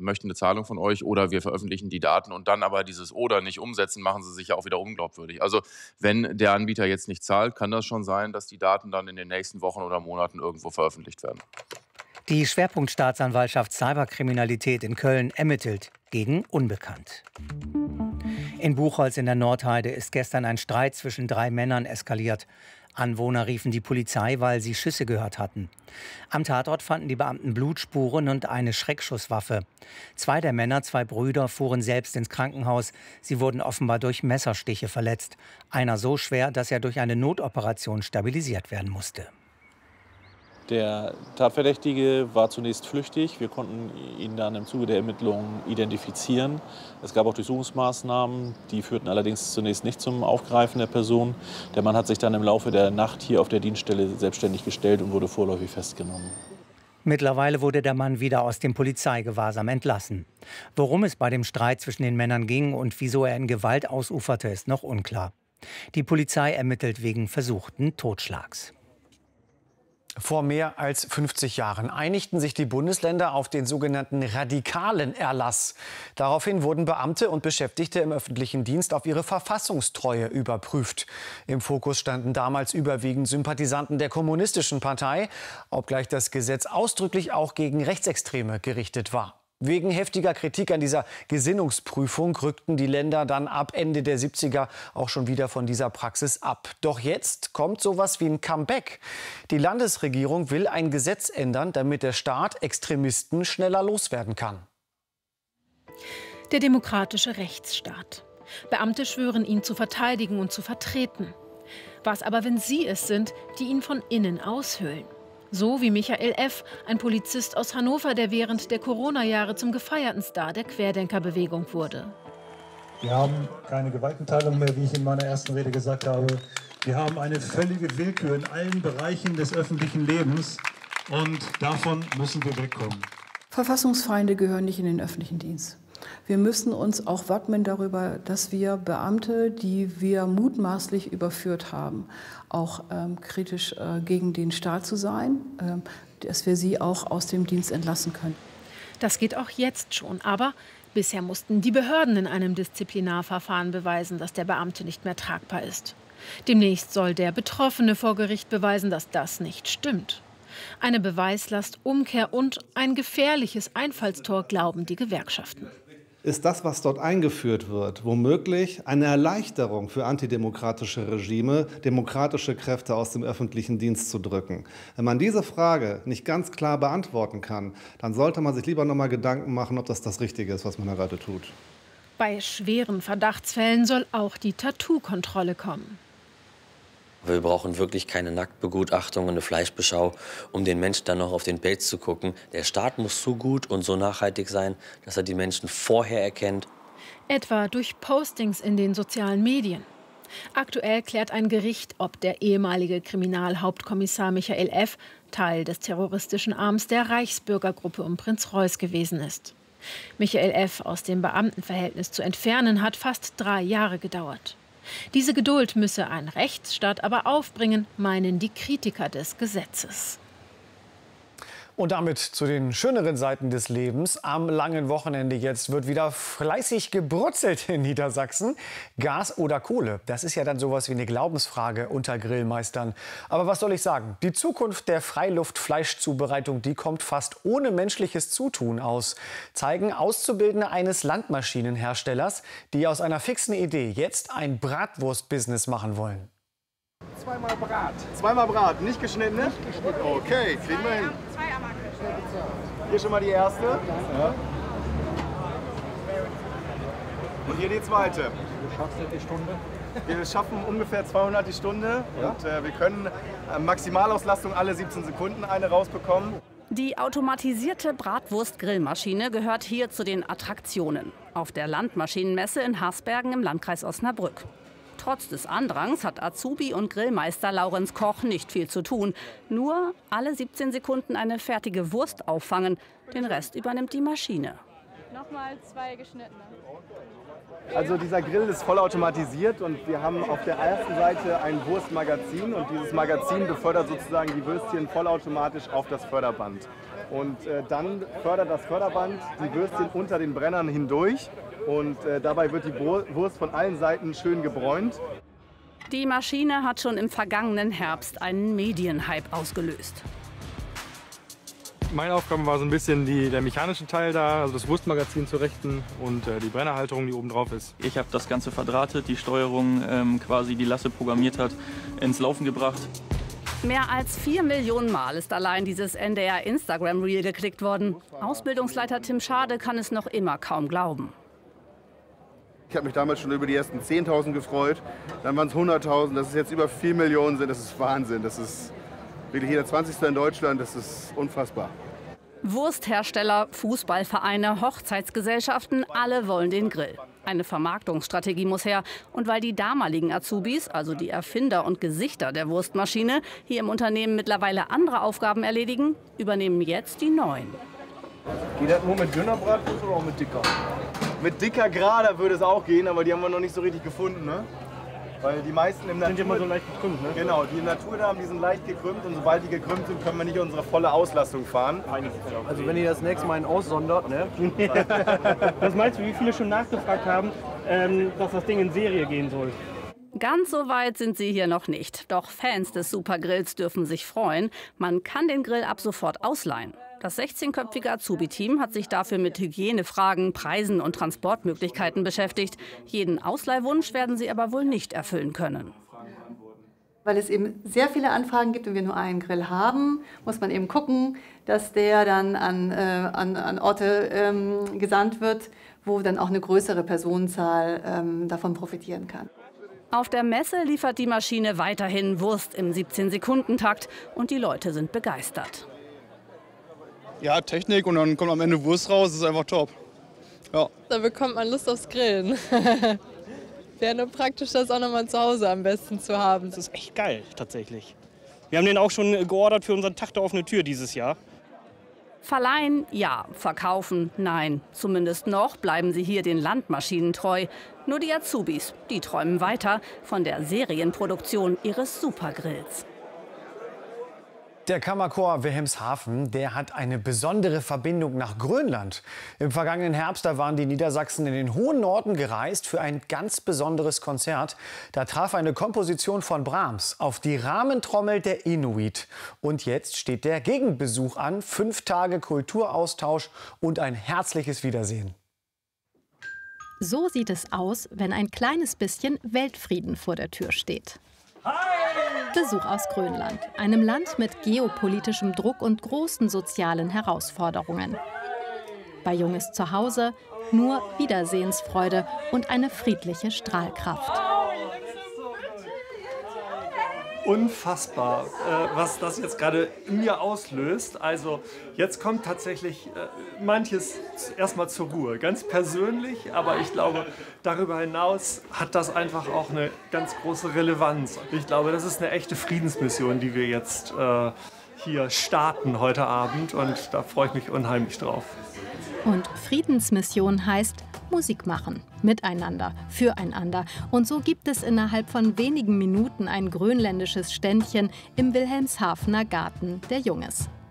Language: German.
möchten eine Zahlung von euch oder wir veröffentlichen die Daten und dann aber dieses oder nicht umsetzen, machen sie sich ja auch wieder unglaubwürdig. Also wenn der Anbieter jetzt nicht zahlt, kann das schon sein, dass die Daten dann in den nächsten Wochen oder Monaten irgendwo veröffentlicht werden. Die Schwerpunktstaatsanwaltschaft Cyberkriminalität in Köln ermittelt gegen Unbekannt. In Buchholz in der Nordheide ist gestern ein Streit zwischen 3 Männern eskaliert. Anwohner riefen die Polizei, weil sie Schüsse gehört hatten. Am Tatort fanden die Beamten Blutspuren und eine Schreckschusswaffe. 2 der Männer, 2 Brüder, fuhren selbst ins Krankenhaus. Sie wurden offenbar durch Messerstiche verletzt. Einer so schwer, dass er durch eine Notoperation stabilisiert werden musste. Der Tatverdächtige war zunächst flüchtig. Wir konnten ihn dann im Zuge der Ermittlungen identifizieren. Es gab auch Durchsuchungsmaßnahmen, die führten allerdings zunächst nicht zum Aufgreifen der Person. Der Mann hat sich dann im Laufe der Nacht hier auf der Dienststelle selbstständig gestellt und wurde vorläufig festgenommen. Mittlerweile wurde der Mann wieder aus dem Polizeigewahrsam entlassen. Worum es bei dem Streit zwischen den Männern ging und wieso er in Gewalt ausuferte, ist noch unklar. Die Polizei ermittelt wegen versuchten Totschlags. Vor mehr als 50 Jahren einigten sich die Bundesländer auf den sogenannten radikalen Erlass. Daraufhin wurden Beamte und Beschäftigte im öffentlichen Dienst auf ihre Verfassungstreue überprüft. Im Fokus standen damals überwiegend Sympathisanten der Kommunistischen Partei, obgleich das Gesetz ausdrücklich auch gegen Rechtsextreme gerichtet war. Wegen heftiger Kritik an dieser Gesinnungsprüfung rückten die Länder dann ab Ende der 70er auch schon wieder von dieser Praxis ab. Doch jetzt kommt sowas wie ein Comeback. Die Landesregierung will ein Gesetz ändern, damit der Staat Extremisten schneller loswerden kann. Der demokratische Rechtsstaat. Beamte schwören, ihn zu verteidigen und zu vertreten. Was aber, wenn sie es sind, die ihn von innen aushöhlen? So wie Michael F., ein Polizist aus Hannover, der während der Corona-Jahre zum gefeierten Star der Querdenkerbewegung wurde. Wir haben keine Gewaltenteilung mehr, wie ich in meiner ersten Rede gesagt habe. Wir haben eine völlige Willkür in allen Bereichen des öffentlichen Lebens und davon müssen wir wegkommen. Verfassungsfeinde gehören nicht in den öffentlichen Dienst. Wir müssen uns auch wappnen darüber, dass wir Beamte, die wir mutmaßlich überführt haben, auch kritisch gegen den Staat zu sein, dass wir sie auch aus dem Dienst entlassen können. Das geht auch jetzt schon, aber bisher mussten die Behörden in einem Disziplinarverfahren beweisen, dass der Beamte nicht mehr tragbar ist. Demnächst soll der Betroffene vor Gericht beweisen, dass das nicht stimmt. Eine Beweislastumkehr und ein gefährliches Einfallstor, glauben die Gewerkschaften. Ist das, was dort eingeführt wird, womöglich eine Erleichterung für antidemokratische Regime, demokratische Kräfte aus dem öffentlichen Dienst zu drücken? Wenn man diese Frage nicht ganz klar beantworten kann, dann sollte man sich lieber noch mal Gedanken machen, ob das Richtige ist, was man da gerade tut. Bei schweren Verdachtsfällen soll auch die Tattoo-Kontrolle kommen. Wir brauchen wirklich keine Nacktbegutachtung und eine Fleischbeschau, um den Menschen dann noch auf den Pelz zu gucken. Der Staat muss so gut und so nachhaltig sein, dass er die Menschen vorher erkennt. Etwa durch Postings in den sozialen Medien. Aktuell klärt ein Gericht, ob der ehemalige Kriminalhauptkommissar Michael F. Teil des terroristischen Arms der Reichsbürgergruppe um Prinz Reuß gewesen ist. Michael F. aus dem Beamtenverhältnis zu entfernen, hat fast 3 Jahre gedauert. Diese Geduld müsse ein Rechtsstaat aber aufbringen, meinen die Kritiker des Gesetzes. Und damit zu den schöneren Seiten des Lebens. Am langen Wochenende jetzt wird wieder fleißig gebrutzelt in Niedersachsen. Gas oder Kohle? Das ist ja dann sowas wie eine Glaubensfrage unter Grillmeistern. Aber was soll ich sagen? Die Zukunft der Freiluftfleischzubereitung, die kommt fast ohne menschliches Zutun aus. Zeigen Auszubildende eines Landmaschinenherstellers, die aus einer fixen Idee jetzt ein Bratwurstbusiness machen wollen. Zweimal Brat. Zweimal Brat, nicht geschnitten? Nicht geschnitten. Okay, kriegen wir hin. Hier schon mal die erste. Ja. Und hier die zweite. Du schaffst die Stunde? Wir schaffen ungefähr 200 die Stunde. Ja. Und wir können Maximalauslastung alle 17 Sekunden eine rausbekommen. Die automatisierte Bratwurst-Grillmaschine gehört hier zu den Attraktionen. Auf der Landmaschinenmesse in Haßbergen im Landkreis Osnabrück. Trotz des Andrangs hat Azubi und Grillmeister Laurenz Koch nicht viel zu tun. Nur alle 17 Sekunden eine fertige Wurst auffangen. Den Rest übernimmt die Maschine. Nochmal 2 geschnittene. Also dieser Grill ist vollautomatisiert und wir haben auf der ersten Seite ein Wurstmagazin und dieses Magazin befördert sozusagen die Würstchen vollautomatisch auf das Förderband. Und dann fördert das Förderband die Würstchen unter den Brennern hindurch. Und dabei wird die Wurst von allen Seiten schön gebräunt. Die Maschine hat schon im vergangenen Herbst einen Medienhype ausgelöst. Meine Aufgabe war so ein bisschen der mechanische Teil da, also das Wurstmagazin zu richten und die Brennerhalterung, die oben drauf ist. Ich habe das Ganze verdrahtet, die Steuerung quasi, die Lasse programmiert hat, ins Laufen gebracht. Mehr als 4 Millionen Mal ist allein dieses NDR-Instagram-Reel geklickt worden. Ausbildungsleiter Tim Schade kann es noch immer kaum glauben. Ich habe mich damals schon über die ersten 10.000 gefreut, dann waren es 100.000, dass es jetzt über 4 Millionen sind, das ist Wahnsinn. Das ist wirklich jeder 20. in Deutschland, das ist unfassbar. Wursthersteller, Fußballvereine, Hochzeitsgesellschaften, alle wollen den Grill. Eine Vermarktungsstrategie muss her. Und weil die damaligen Azubis, also die Erfinder und Gesichter der Wurstmaschine, hier im Unternehmen mittlerweile andere Aufgaben erledigen, übernehmen jetzt die neuen. Geht das nur mit dünner Bratwurst oder auch mit dicker? Mit dicker Gerader würde es auch gehen, aber die haben wir noch nicht so richtig gefunden, ne? Weil die meisten im Natur... Sind immer so leicht gekrümmt, ne? Genau, die in der Natur da haben, die sind leicht gekrümmt und sobald die gekrümmt sind, können wir nicht unsere volle Auslastung fahren. Also wenn ihr das nächste Mal einen aussondert, ne? Was meinst du, wie viele schon nachgefragt haben, dass das Ding in Serie gehen soll? Ganz so weit sind sie hier noch nicht. Doch Fans des Supergrills dürfen sich freuen. Man kann den Grill ab sofort ausleihen. Das 16-köpfige Azubi-Team hat sich dafür mit Hygienefragen, Preisen und Transportmöglichkeiten beschäftigt. Jeden Ausleihwunsch werden sie aber wohl nicht erfüllen können. Weil es eben sehr viele Anfragen gibt und wir nur einen Grill haben, muss man eben gucken, dass der dann an Orte gesandt wird, wo dann auch eine größere Personenzahl davon profitieren kann. Auf der Messe liefert die Maschine weiterhin Wurst im 17-Sekunden-Takt und die Leute sind begeistert. Ja, Technik und dann kommt am Ende Wurst raus, das ist einfach top. Ja. Da bekommt man Lust aufs Grillen. Wäre nur praktisch, das auch noch mal zu Hause am besten zu haben. Das ist echt geil, tatsächlich. Wir haben den auch schon geordert für unseren Tag der offenen Tür dieses Jahr. Verleihen, ja. Verkaufen, nein. Zumindest noch bleiben sie hier den Landmaschinen treu. Nur die Azubis, die träumen weiter von der Serienproduktion ihres Supergrills. Der Kammerchor Wilhelmshaven, der hat eine besondere Verbindung nach Grönland. Im vergangenen Herbst, da waren die Niedersachsen in den hohen Norden gereist für ein ganz besonderes Konzert. Da traf eine Komposition von Brahms auf die Rahmentrommel der Inuit. Und jetzt steht der Gegenbesuch an, 5 Tage Kulturaustausch und ein herzliches Wiedersehen. So sieht es aus, wenn ein kleines bisschen Weltfrieden vor der Tür steht. Besuch aus Grönland, einem Land mit geopolitischem Druck und großen sozialen Herausforderungen. Bei Junges Zuhause nur Wiedersehensfreude und eine friedliche Strahlkraft. Unfassbar, was das jetzt gerade in mir auslöst. Also jetzt kommt tatsächlich manches erstmal zur Ruhe, ganz persönlich, aber ich glaube, darüber hinaus hat das einfach auch eine ganz große Relevanz. Ich glaube, das ist eine echte Friedensmission, die wir jetzt hier starten heute Abend und da freue ich mich unheimlich drauf. Und Friedensmission heißt Musik machen, miteinander, füreinander. Und so gibt es innerhalb von wenigen Minuten ein grönländisches Ständchen im Wilhelmshavener Garten der Junges.